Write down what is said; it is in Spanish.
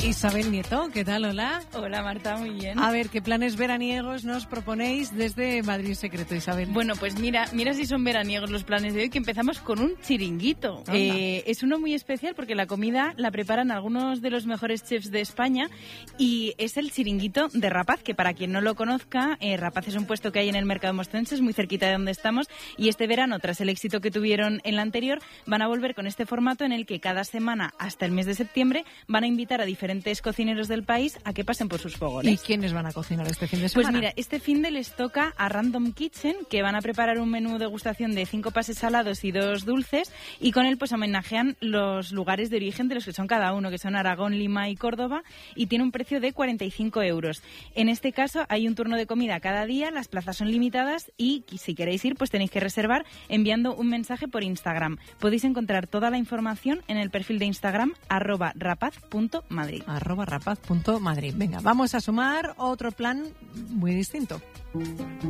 Isabel Nieto, ¿qué tal? Hola. Hola Marta, muy bien. A ver, ¿qué planes veraniegos nos proponéis desde Madrid Secreto, Isabel? Bueno, pues mira si son veraniegos los planes de hoy, que empezamos con un chiringuito. Es uno muy especial porque la comida la preparan algunos de los mejores chefs de España y es el chiringuito de Rapaz, que para quien no lo conozca, Rapaz es un puesto que hay en el mercado mostrense, es muy cerquita de donde estamos, y este verano, tras el éxito que tuvieron en la anterior, van a volver con este formato en el que cada semana, hasta el mes de septiembre, van a invitar a diferentes cocineros del país a que pasen por sus fogones. ¿Y quiénes van a cocinar este fin de semana? Pues mira, este fin de les toca a Random Kitchen, que van a preparar un menú degustación de 5 pases salados y 2 dulces, y con él pues homenajean los lugares de origen de los que son cada uno, que son Aragón, Lima y Córdoba, y tiene un precio de 45 euros. En este caso hay un turno de comida cada día, las plazas son limitadas y si queréis ir pues tenéis que reservar enviando un mensaje por Instagram. Podéis encontrar toda la información en el perfil de Instagram @rapaz.madrid. @rapaz.madrid. Venga, vamos a sumar otro plan muy distinto.